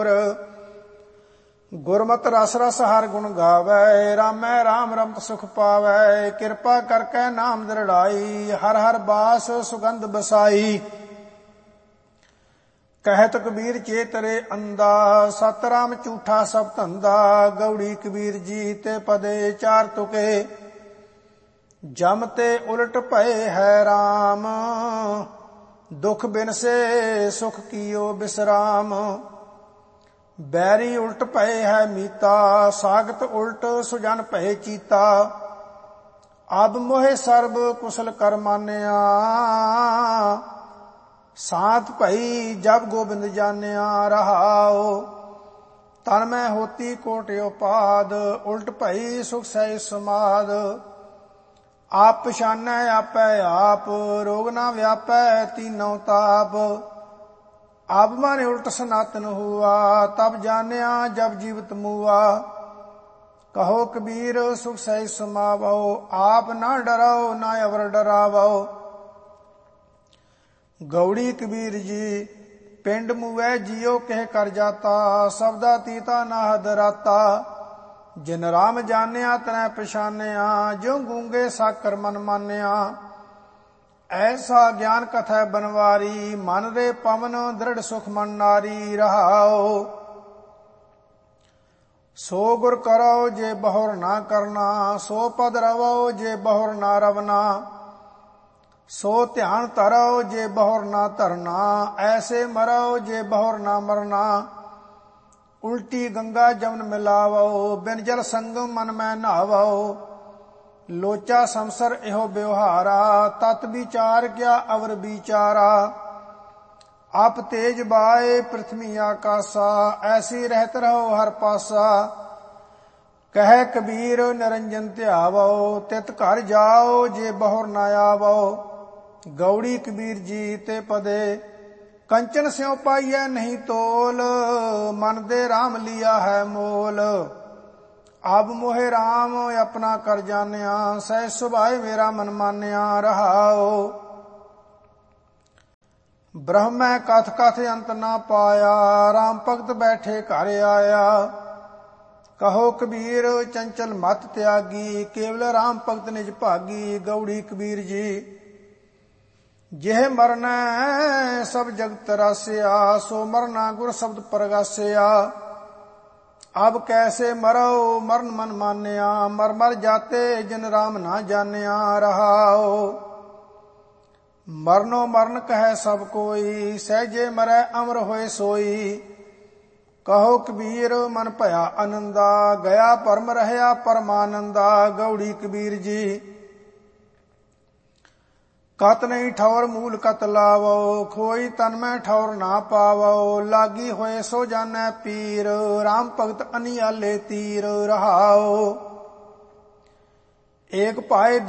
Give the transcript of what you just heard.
ਗੁਰਮਤਿ ਰਸ ਰਸ ਹਰਿ ਗੁਣ ਗਾਵੈ, ਰਾਮੈ ਰਾਮ ਰਮਤ ਸੁਖ ਪਾਵੈ। ਕਿਰਪਾ ਕਰਕੇ ਨਾਮ ਦ੍ਰਿੜਾਈ, ਹਰ ਹਰ ਬਾਸ ਸੁਗੰਧ ਬਸਾਈ। ਕਹਿਤ ਕਬੀਰ ਚੇਤਰੇ ਅੰਦਾ, ਸਤ ਰਾਮ ਝੂਠਾ ਸਭ ਧੰਦਾ। ਗੌੜੀ ਕਬੀਰ ਜੀ ਤੇ ਪਦੇ ਚਾਰ ਤੁਕੇ, ਜਮ ਤੇ ਉਲਟ ਭਏ ਹੈ ਰਾਮ। ਦੁਖ ਬਿਨਸੇ ਸੁਖ ਕੀਓ ਬਿਸਰਾਮ। ਬੈਰੀ ਉਲਟ ਭਏ ਹੈ ਮੀਤਾ, ਸਾਗਤ ਉਲਟ ਸੁਜਨ ਭਏ ਚੀਤਾ। ਅਬ ਮੋਹਿ ਸਰਬ ਕੁਸਲ ਕਰ ਮਾਨਿਆ, ਸਾਤ ਭਈ ਜਬ ਗੋਬਿੰਦ ਜਾਣਿਆ। ਰਹਾਉ ਤਨ ਮੈਂ ਹੋਤੀ ਕੋਟਿ ਉਪਾਦ, ਉਲਟ ਭਈ ਸੁਖ ਸਹਿ ਸਮਾਦ। ਆਪ ਪਛਾਨੈ ਆਪੈ ਆਪ, ਰੋਗ ਨਾ ਵਿਆਪੈ ਤੀਨੋ ਤਾਪ। ਆਪ ਮਨ ਉਲਟ ਸਨਾਤਨ ਹੁਆ, ਤਬ ਜਾਣਿਆ ਜਬ ਜੀਵਤ ਮੂਆ। ਕਹੋ ਕਬੀਰ ਸੁਖ ਸਹਿ ਸਮਾਵੋ, ਆਪ ਨਾ ਡਰਾਓ ਨਾ ਅਵਰ ਡਰਾਵੋ। ਗੌੜੀ ਕਬੀਰ ਜੀ ਪਿੰਡ ਮੂਵੈ ਜੀਓ ਕਹਿ ਕਰ ਜਾਤਾ, ਸਬਦਾ ਤੀਤਾ ਨਾ ਹਦ ਰਾਤਾ। ਜਿਨ ਰਾਮ ਜਾਣਿਆ ਤਨੈ ਪਛਾਨਿਆ, ਜਿਉ ਗੂੰਗੇ ਸਾਕਰ ਮਨ ਮਾਨਿਆ। ਐਸਾ ਗਿਆਨ ਕਥੈ ਬਨਵਾਰੀ, ਮਨ ਰੇ ਪਵਨ ਦ੍ਰਿੜ ਸੁਖ ਮਨ ਨਾਰੀ। ਰਹਾਉ ਸੋ ਗੁਰ ਕਰੋ ਜੇ ਬਹੁਰ ਨਾ ਕਰਨਾ, ਸੋ ਪਦ ਰਵੋ ਜੇ ਬਹੁਰ ਨਾ ਰਵਨਾ। ਸੋ ਧਿਆਨ ਧਰੋ ਜੇ ਬਹੁਰ ਨਾ ਧਰਨਾ, ਐਸੇ ਮਰੋ ਜੇ ਬਹੁਰ ਨਾ ਮਰਨਾ। ਉਲਟੀ ਗੰਗਾ ਜਮਨ ਮਿਲਾਵੋ, ਬਿਨ ਜਲ ਸੰਗਮ ਮਨ ਮੈਂ ਨਹਾਵੋ। ਲੋਚਾ ਸੰਸਰ ਇਹੋ ਬਿਵਹਾਰਾ, ਤਤ ਵਿਚਾਰ ਕਿਆ ਅਵਰ ਵਿਚਾਰਾ। ਆਪ ਤੇਜ ਬਾਏ ਪ੍ਰਿਥਵੀ ਆਕਾਸਾ, ਐਸੀ ਰਹਿਤ ਰਹੋ ਹਰ ਪਾਸਾ। ਕਹਿ ਕਬੀਰ ਨਿਰੰਜਨ ਧਿਆਵੋ, ਤਿਤ ਘਰ ਜਾਓ ਜੇ ਬਹੁਰ ਨਾ ਆਵੋ। ਗੌੜੀ ਕਬੀਰ ਜੀ ਤੇ ਪਦੇ ਕੰਚਨ ਸਿਉ ਪਾਈਐ ਨਹੀਂ ਤੋਲ, ਮਨ ਦੇ ਰਾਮ ਲਿਆ ਹੈ ਮੋਲ। ਆਬ ਮੋਹਿ ਰਾਮ ਆਪਣਾ ਕਰ ਜਾਣਿਆ, ਸਹਿ ਸੁਭਾਏ ਮੇਰਾ ਮਨ ਮਾਨਿਆ। ਰਹਾਉ ਬ੍ਰਹਮੈ ਕਥ ਕਥ ਅੰਤ ਨਾ ਪਾਇਆ, ਰਾਮ ਭਗਤ ਬੈਠੇ ਘਰ ਆਇਆ। ਕਹੋ ਕਬੀਰ ਚੰਚਲ ਮਤ ਤਿਆਗੀ, ਕੇਵਲ ਰਾਮ ਭਗਤ ਨਿਜ ਭਾਗੀ। ਗੌੜੀ ਕਬੀਰ ਜੀ ਜਿਹ ਮਰਨੈ ਸਭ ਜਗਤ ਰਾਸਿਆ, ਸੋ ਮਰਨਾ ਗੁਰ ਸ਼ਬਦ ਪ੍ਰਗਾਸਿਆ। ਅਬ ਕੈਸੇ ਮਰੋ ਮਰਨ ਮਨ ਮਾਨਿਆ, ਮਰ ਮਰ ਜਾਤੇ ਜਿਨ ਰਾਮ ਨਾ ਜਾਣਿਆ। ਰਹਾਉ ਮਰਨੋ ਮਰਨ ਕਹੈ ਸਭ ਕੋਈ, ਸਹਿਜੇ ਮਰੈ ਅਮਰ ਹੋਏ ਸੋਈ। ਕਹੋ ਕਬੀਰ ਮਨ ਭਇਆ ਆਨੰਦਾ, ਗਿਆ ਪਰਮ ਰਹਿਆ ਪਰਮਾਨੰਦਾ। ਗੌੜੀ ਕਬੀਰ ਜੀ ਕਤ ਨਹੀਂ ਠੌਰ ਮੂਲ ਕਤ ਲਾਵੋ, ਖੋਈ ਤਨ ਮੈਂ ਠੌਰ ਨਾ ਪਾਵੋ। ਲਾਗੀ ਹੋਏ ਸੋ ਜਾਣੈ ਪੀਰ, ਰਾਮ ਭਗਤ ਅਨਿਆਲੇ ਤੀਰ। ਰਹਾਉ ਏਕ ਭਾਏ